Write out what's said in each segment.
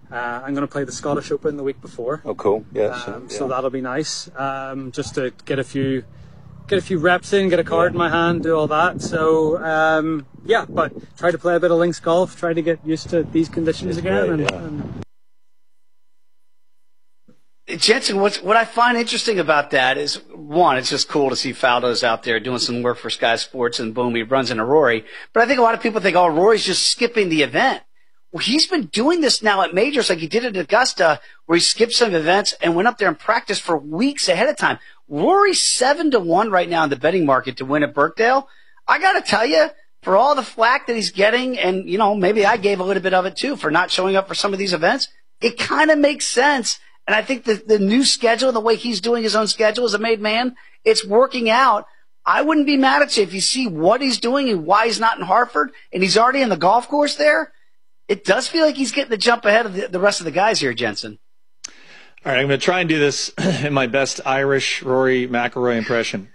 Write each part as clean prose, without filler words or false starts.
I'm going to play the Scottish Open the week before. Oh, cool. Yes. So that'll be nice. Just to get a few reps in, get a card in my hand, do all that. So, but try to play a bit of links golf, try to get used to these conditions again. Jensen, what I find interesting about that is, one, it's just cool to see Faldo's out there doing some work for Sky Sports, and boom, he runs into Rory. But I think a lot of people think, oh, Rory's just skipping the event. Well, he's been doing this now at majors, like he did at Augusta, where he skipped some events and went up there and practiced for weeks ahead of time. Rory's 7-1 right now in the betting market to win at Birkdale. I got to tell you, for all the flack that he's getting, and, maybe I gave a little bit of it too for not showing up for some of these events, it kind of makes sense. And I think the new schedule, the way he's doing his own schedule as a made man, it's working out. I wouldn't be mad at you if you see what he's doing and why he's not in Hartford, and he's already in the golf course there. It does feel like he's getting the jump ahead of the rest of the guys here, Jensen. All right, I'm going to try and do this in my best Irish Rory McIlroy impression.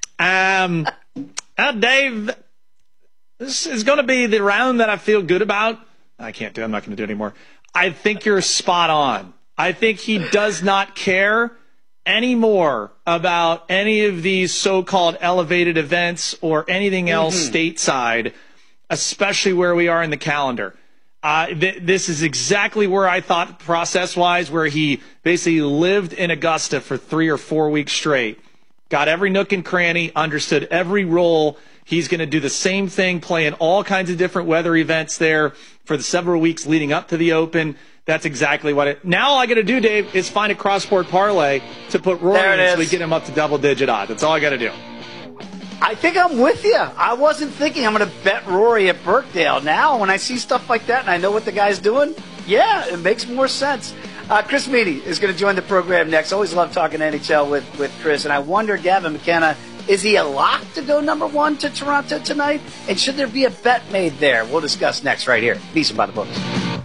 Dave, this is going to be the round that I feel good about. I'm not going to do it anymore. I think you're spot on. I think he does not care anymore about any of these so-called elevated events or anything else stateside, especially where we are in the calendar. This is exactly where I thought process-wise, where he basically lived in Augusta for 3 or 4 weeks straight, got every nook and cranny, understood every role. He's going to do the same thing, playing all kinds of different weather events there for the several weeks leading up to the Open. That's exactly what it. Now all I got to do, Dave, is find a cross-sport parlay to put Rory in so we get him up to double-digit odds. That's all I got to do. I think I'm with you. I wasn't thinking I'm going to bet Rory at Birkdale. Now, when I see stuff like that and I know what the guy's doing, yeah, it makes more sense. Chris Meany is going to join the program next. Always love talking NHL with Chris. And I wonder, Gavin McKenna, is he a lock to go number 1 to Toronto tonight? And should there be a bet made there? We'll discuss next right here. Beeson by the Books.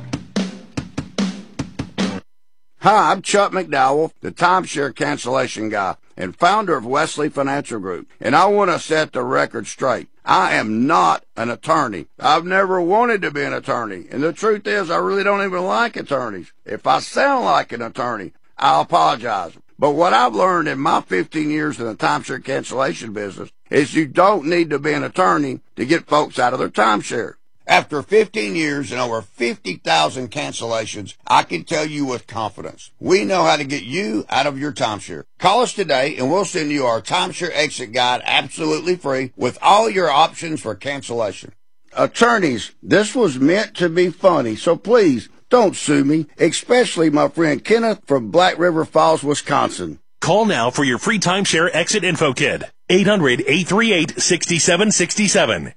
Hi, I'm Chuck McDowell, the timeshare cancellation guy and founder of Wesley Financial Group, and I want to set the record straight. I am not an attorney. I've never wanted to be an attorney, and the truth is I really don't even like attorneys. If I sound like an attorney, I apologize. But what I've learned in my 15 years in the timeshare cancellation business is you don't need to be an attorney to get folks out of their timeshare. After 15 years and over 50,000 cancellations, I can tell you with confidence, we know how to get you out of your timeshare. Call us today and we'll send you our timeshare exit guide absolutely free with all your options for cancellation. Attorneys, this was meant to be funny, so please don't sue me, especially my friend Kenneth from Black River Falls, Wisconsin. Call now for your free timeshare exit info kit. 800-838-6767.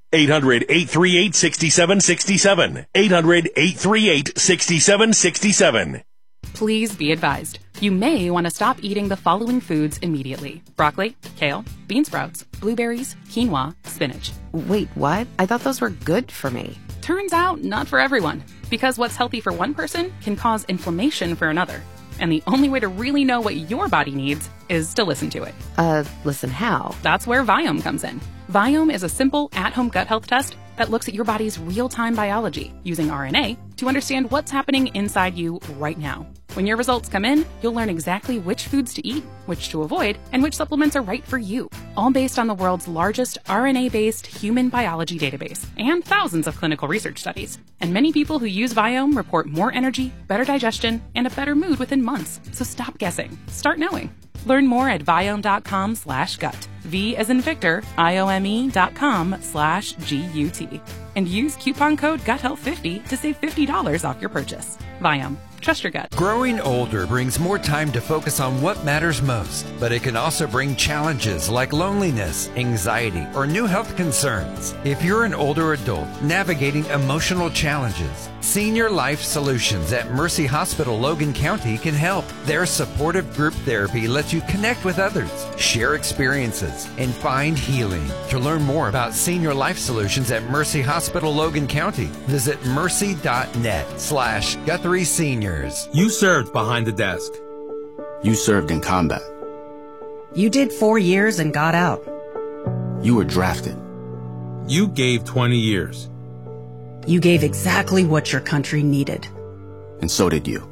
800-838-6767. 800-838-6767. Please be advised. You may want to stop eating the following foods immediately. Broccoli, kale, bean sprouts, blueberries, quinoa, spinach. Wait, what? I thought those were good for me. Turns out, not for everyone. Because what's healthy for one person can cause inflammation for another. And the only way to really know what your body needs is to listen to it. Listen how? That's where Viome comes in. Viome is a simple, at-home gut health test that looks at your body's real-time biology using RNA to understand what's happening inside you right now. When your results come in, you'll learn exactly which foods to eat, which to avoid, and which supplements are right for you. All based on the world's largest RNA-based human biology database and thousands of clinical research studies. And many people who use Viome report more energy, better digestion, and a better mood within months. So stop guessing. Start knowing. Learn more at Viome.com/gut. V as in Victor, IOME.com/GUT. And use coupon code GUTHEALTH50 to save $50 off your purchase. Viome. Trust your gut. Growing older brings more time to focus on what matters most, but it can also bring challenges like loneliness, anxiety, or new health concerns. If you're an older adult navigating emotional challenges, Senior Life Solutions at Mercy Hospital Logan County can help. Their supportive group therapy lets you connect with others, share experiences, and find healing. To learn more about Senior Life Solutions at Mercy Hospital Logan County, visit mercy.net/Guthrie Seniors. You served behind the desk. You served in combat. You did 4 years and got out. You were drafted. You gave 20 years. You gave exactly what your country needed. And so did you.